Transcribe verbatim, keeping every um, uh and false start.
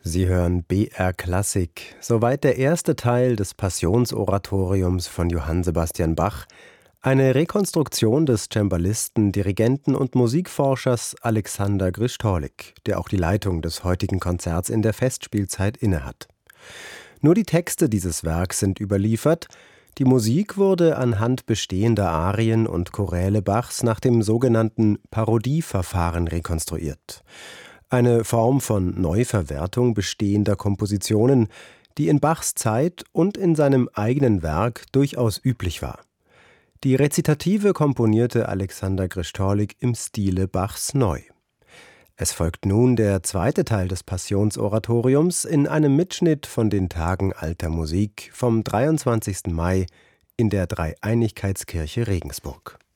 Sie hören B R Klassik. Soweit der erste Teil des Passionsoratoriums von Johann Sebastian Bach, eine Rekonstruktion des Cembalisten, Dirigenten und Musikforschers Alexander Grycztolek, der auch die Leitung des heutigen Konzerts in der Festspielzeit innehat. Nur die Texte dieses Werks sind überliefert. Die Musik wurde anhand bestehender Arien und Choräle Bachs nach dem sogenannten Parodieverfahren rekonstruiert. Eine Form von Neuverwertung bestehender Kompositionen, die in Bachs Zeit und in seinem eigenen Werk durchaus üblich war. Die Rezitative komponierte Alexander Grycztolek im Stile Bachs neu. Es folgt nun der zweite Teil des Passionsoratoriums in einem Mitschnitt von den Tagen alter Musik vom dreiundzwanzigsten Mai in der Dreieinigkeitskirche Regensburg.